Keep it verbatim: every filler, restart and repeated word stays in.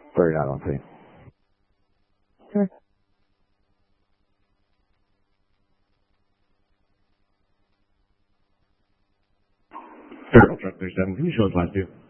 Third out on three. Sure. Third, truck three seven. Can you show us last two?